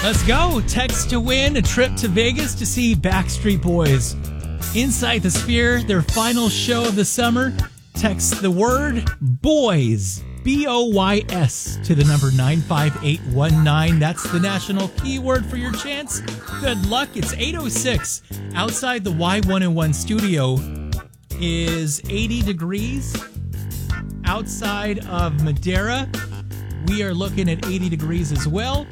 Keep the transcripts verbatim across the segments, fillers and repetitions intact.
Let's go. Text to win a trip to Vegas to see Backstreet Boys. Inside the Sphere, their final show of the summer. Text the word BOYS, B O Y S, to the number nine five eight one nine. That's the national keyword for your chance. Good luck. It's eight oh six. Outside the Y one oh one studio is eighty degrees. Outside of Madera, we are looking at eighty degrees as well.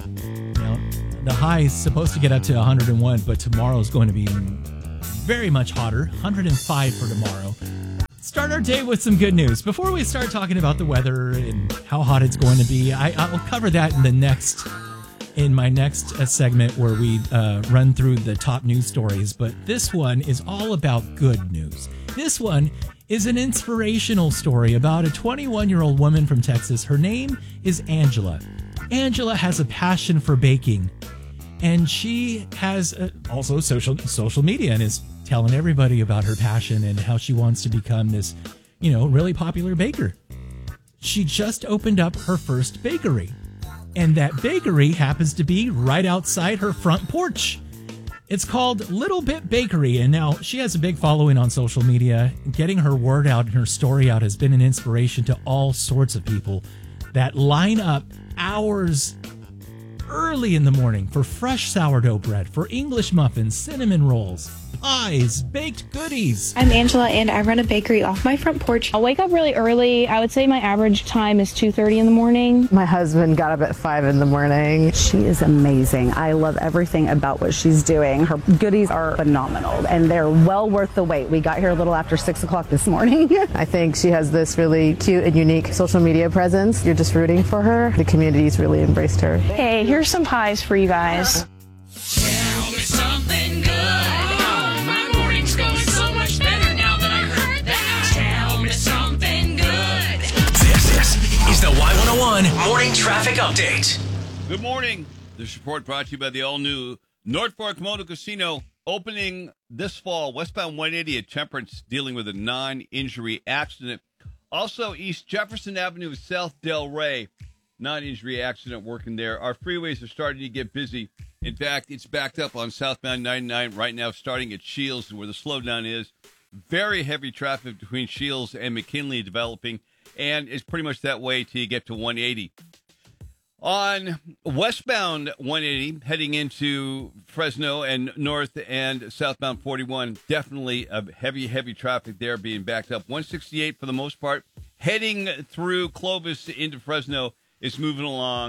Now, the high is supposed to get up to one hundred one, but tomorrow is going to be very much hotter. one hundred five for tomorrow. Start our day with some good news. Before we start talking about the weather and how hot it's going to be, I, I'll cover that in the next, in my next uh, segment where we uh, run through the top news stories. But this one is all about good news. This one is an inspirational story about a twenty-one-year-old woman from Texas. Her name is Angela. Angela has a passion for baking, and she has uh, also social social media and is telling everybody about her passion and how she wants to become this, you know, really popular baker. She just opened up her first bakery, and that bakery happens to be right outside her front porch. It's called Little Bit Bakery, and now she has a big following on social media. Getting her word out and her story out has been an inspiration to all sorts of people that line up hours early in the morning for fresh sourdough bread, for English muffins, cinnamon rolls, pies, baked goodies. I'm Angela, and I run a bakery off my front porch. I'll wake up really early. I would say my average time is two thirty in the morning. My husband got up at five in the morning. She is amazing. I love everything about what she's doing. Her goodies are phenomenal, and they're well worth the wait. We got here a little after six o'clock this morning. I think she has this really cute and unique social media presence. You're just rooting for her. The community's really embraced her. Hey, here's some pies for you guys. Tell me something good. Oh, my morning's going so much better now that I heard that. Tell me something good. This, this is the Y one oh one Morning Traffic Update. Good morning. This report brought to you by the all-new North Fork Motor Casino, opening this fall. Westbound one eighty at Temperance, dealing with a non-injury accident. Also, East Jefferson Avenue, South Delray. Non-injury accident working there. Our freeways are starting to get busy. In fact, it's backed up on southbound ninety-nine right now, starting at Shields, where the slowdown is. Very heavy traffic between Shields and McKinley developing, and it's pretty much that way till you get to one eighty. On westbound one eighty, heading into Fresno and north and southbound forty-one, definitely a heavy, heavy traffic there being backed up. one sixty-eight for the most part. Heading through Clovis into Fresno, it's moving along.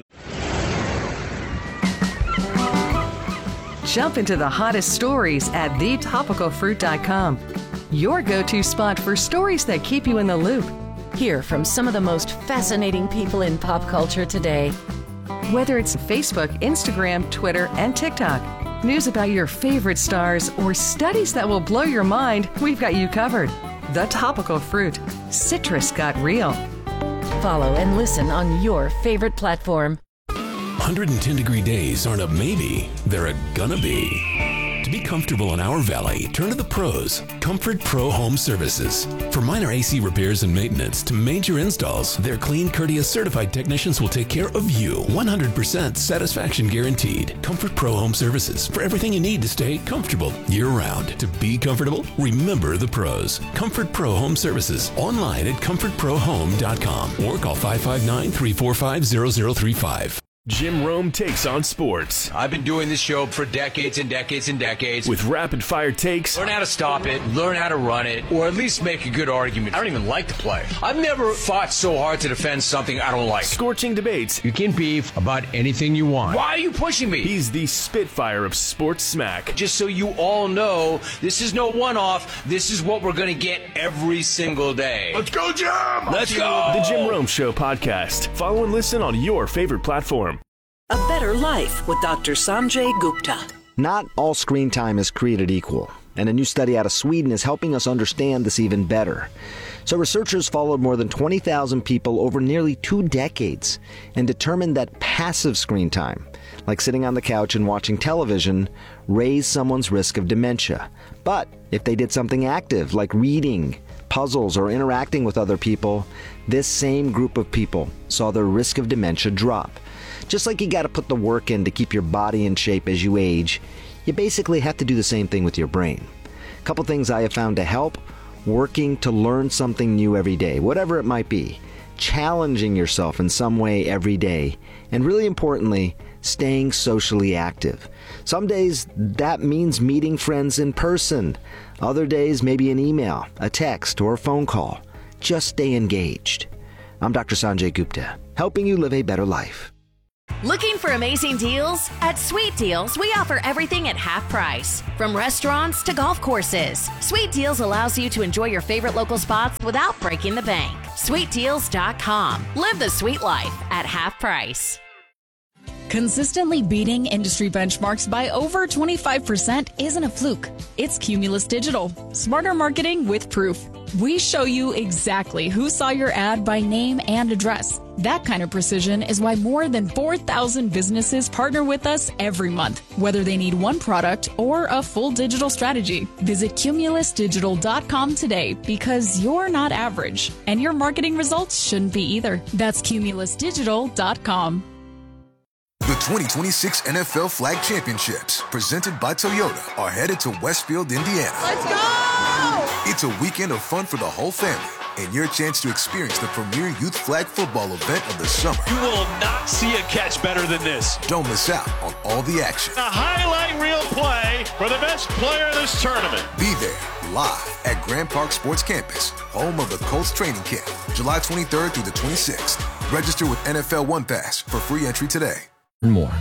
Jump into the hottest stories at the topical fruit dot com. Your go-to spot for stories that keep you in the loop. Hear from some of the most fascinating people in pop culture today. Whether it's Facebook, Instagram, Twitter, and TikTok, news about your favorite stars, or studies that will blow your mind, we've got you covered. The Topical Fruit. Citrus got real. Follow and listen on your favorite platform. one hundred ten degree days aren't a maybe, they're a gonna be. To be comfortable in our valley, turn to the pros. Comfort Pro Home Services. For minor A C repairs and maintenance to major installs, their clean, courteous, certified technicians will take care of you. one hundred percent satisfaction guaranteed. Comfort Pro Home Services. For everything you need to stay comfortable year-round. To be comfortable, remember the pros. Comfort Pro Home Services. Online at comfort pro home dot com or call five five nine, three four five, zero zero three five. Jim Rome takes on sports. I've been doing this show for decades and decades and decades. With rapid-fire takes. Learn how to stop it, learn how to run it, or at least make a good argument. I don't even like to play. I've never fought so hard to defend something I don't like. Scorching debates. You can beef about anything you want. Why are you pushing me? He's the Spitfire of sports smack. Just so you all know, this is no one-off. This is what we're going to get every single day. Let's go, Jim! Let's go! The Jim Rome Show podcast. Follow and listen on your favorite platform. A Better Life with Doctor Sanjay Gupta. Not all screen time is created equal, and a new study out of Sweden is helping us understand this even better. So researchers followed more than twenty thousand people over nearly two decades and determined that passive screen time, like sitting on the couch and watching television, raised someone's risk of dementia. But if they did something active, like reading, puzzles, or interacting with other people, this same group of people saw their risk of dementia drop. Just like you got to put the work in to keep your body in shape as you age, you basically have to do the same thing with your brain. A couple things I have found to help: working to learn something new every day, whatever it might be, challenging yourself in some way every day, and really importantly, staying socially active. Some days that means meeting friends in person. Other days, maybe an email, a text, or a phone call. Just stay engaged. I'm Doctor Sanjay Gupta, helping you live a better life. Looking for amazing deals? At Sweet Deals, we offer everything at half price. From restaurants to golf courses, Sweet Deals allows you to enjoy your favorite local spots without breaking the bank. sweet deals dot com. Live the sweet life at half price. Consistently beating industry benchmarks by over twenty-five percent isn't a fluke. It's Cumulus Digital. Smarter marketing with proof. We show you exactly who saw your ad by name and address. That kind of precision is why more than four thousand businesses partner with us every month, whether they need one product or a full digital strategy. Visit cumulus digital dot com today, because you're not average, and your marketing results shouldn't be either. That's cumulus digital dot com. The twenty twenty-six N F L Flag Championships, presented by Toyota, are headed to Westfield, Indiana. Let's go! It's a weekend of fun for the whole family, and your chance to experience the premier youth flag football event of the summer. You will not see a catch better than this. Don't miss out on all the action. A highlight reel play for the best player in this tournament. Be there live at Grand Park Sports Campus, home of the Colts training camp, July twenty-third through the twenty-sixth. Register with N F L One Pass for free entry today. More.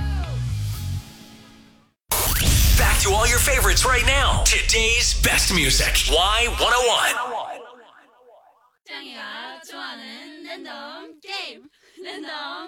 Back to all your favorites right now. Today's best music. Y one oh one. 짱이가 좋아하는 랜덤 게임. 랜덤